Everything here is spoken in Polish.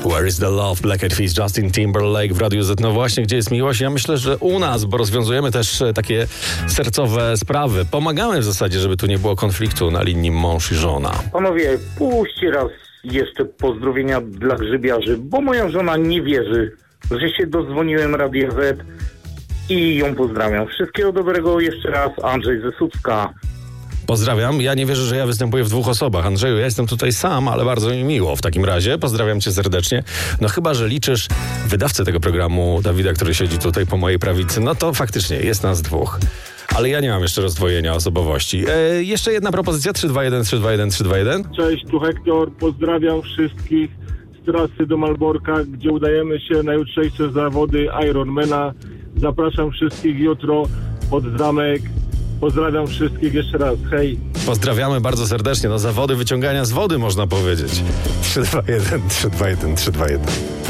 Where is the love? Black Eyed Peas, Justin Timberlake w Radiu Z. No właśnie, gdzie jest miłość? Ja myślę, że u nas, bo rozwiązujemy też takie sercowe sprawy. Pomagamy w zasadzie, żeby tu nie było konfliktu na linii mąż i żona. Panowie, puśćcie raz jeszcze pozdrowienia dla grzybiarzy, bo moja żona nie wierzy, że się dodzwoniłem Radia Z i ją pozdrawiam. Wszystkiego dobrego jeszcze raz, Andrzej ze Słupska. Pozdrawiam. Ja nie wierzę, że ja występuję w 2 osobach. Andrzeju, ja jestem tutaj sam, ale bardzo mi miło w takim razie. Pozdrawiam cię serdecznie. No chyba, że liczysz wydawcę tego programu, Dawida, który siedzi tutaj po mojej prawicy, no to faktycznie jest nas 2. Ale ja nie mam jeszcze rozdwojenia osobowości. Jeszcze jedna propozycja. 321, 321, 321. Cześć, tu Hektor. Pozdrawiam wszystkich z trasy do Malborka, gdzie udajemy się na jutrzejsze zawody Ironmana. Zapraszam wszystkich jutro pod zamek. Pozdrawiam wszystkich jeszcze raz. Hej. Pozdrawiamy bardzo serdecznie. No zawody wyciągania z wody, można powiedzieć. 321, 321, 321.